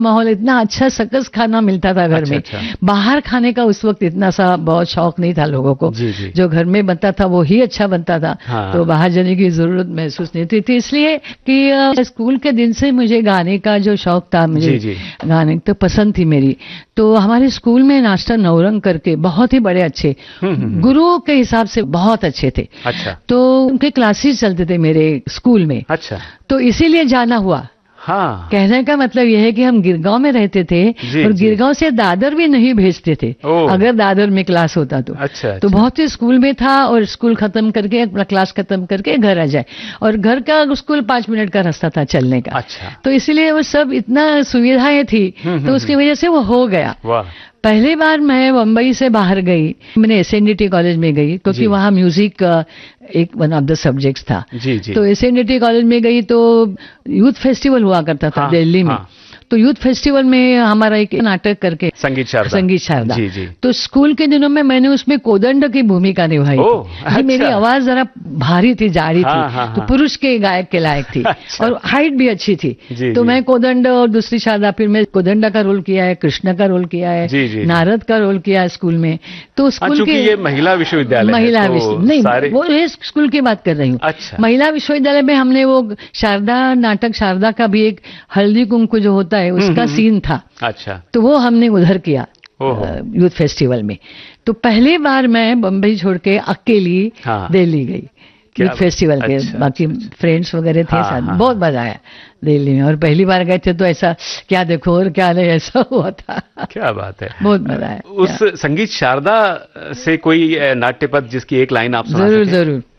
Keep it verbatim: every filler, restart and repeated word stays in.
माहौल, इतना अच्छा सकस खाना मिलता था घर अच्छा, में। अच्छा। बाहर खाने का उस वक्त इतना सा बहुत शौक नहीं था लोगों को। जी, जी। जो घर में बनता था वो ही अच्छा बनता था। हाँ। तो बाहर जाने की जरूरत महसूस नहीं थी। तो इसलिए कि अ, स्कूल के दिन से मुझे गाने का जो शौक था, मुझे जी, जी। गाने तो पसंद थी मेरी। तो हमारे स्कूल में मास्टर नौरंग करके बहुत ही बड़े अच्छे, हम्म, हम्म, हम्म। गुरुओं के हिसाब से बहुत अच्छे थे। अच्छा, तो उनके क्लासेस चलते थे मेरे स्कूल में, अच्छा। तो इसीलिए जाना हुआ। हाँ। कहने का मतलब यह है कि हम गिरगांव में रहते थे जी, और जी। गिरगांव से दादर भी नहीं भेजते थे, ओह। अगर दादर में क्लास होता तो। अच्छा, तो अच्छा। बहुत ही स्कूल में था और स्कूल खत्म करके अपना क्लास खत्म करके घर आ जाए, और घर का स्कूल पांच मिनट का रास्ता था चलने का। अच्छा। तो इसलिए वो सब इतना सुविधाएं थी, हम्म, हम्म, तो उसकी वजह से वो हो गया। वाह। पहली बार मैं मुंबई से बाहर गई, मैंने एसएनडीटी कॉलेज में गई जी। क्योंकि वहाँ म्यूजिक अ, एक वन ऑफ द सब्जेक्ट्स था। जी, जी। तो एसएनडीटी कॉलेज में गई तो यूथ फेस्टिवल हुआ करता था हाँ, दिल्ली में। हाँ। तो यूथ फेस्टिवल में हमारा एक नाटक करके, संगीत शारदा। संगीत शारदा। जी, जी। तो स्कूल के दिनों में मैंने उसमें कोदंड की भूमिका निभाई ओह, थी। अच्छा। ये मेरी आवाज जरा भारी थी, जाड़ी हाँ, थी, हाँ, तो हाँ। पुरुष के गायक के लायक थी। अच्छा। और हाइट भी अच्छी थी। जी, तो जी। मैं कोदंड और दूसरी शारदा, फिर मैं कोदंडा का रोल किया है, कृष्ण का रोल किया है, जी, जी, जी। नारद का रोल किया है स्कूल में। तो हाँ, स्कूल चूंकि के ये महिला विश्वविद्यालय है, महिला तो विश्व नहीं, सारे वो ये स्कूल की बात कर रही हूँ। अच्छा। महिला विश्वविद्यालय में हमने वो शारदा नाटक, शारदा का भी एक हल्दी कुंकु जो होता है हम्म, उसका हम्म, सीन था। अच्छा। तो वो हमने उधर किया ओहो। यूथ फेस्टिवल में। तो पहली बार मैं बम्बई छोड़ के अकेली हाँ। दिल्ली गई क्या यूथ बात- फेस्टिवल के। अच्छा, बाकी अच्छा, अच्छा। फ्रेंड्स वगैरह थे हाँ, साथ, हाँ, बहुत हाँ। मजा आया दिल्ली में। और पहली बार गए थे तो ऐसा क्या देखो और क्या नहीं, ऐसा हुआ था। क्या बात है। बहुत मजा आया। उस संगीत शारदा से कोई अ, नाट्य पद जिसकी एक लाइन आप सुना जरूर सकें? जरूर।